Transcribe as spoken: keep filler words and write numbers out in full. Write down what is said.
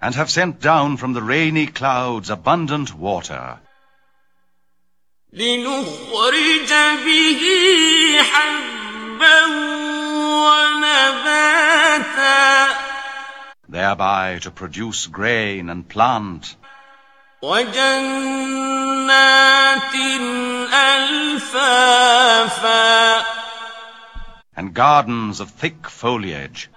and have sent down from the rainy clouds abundant water, لنخرج به حبا ونباتا, thereby to produce grain and plant, وجنات ألفافا, and gardens of thick foliage,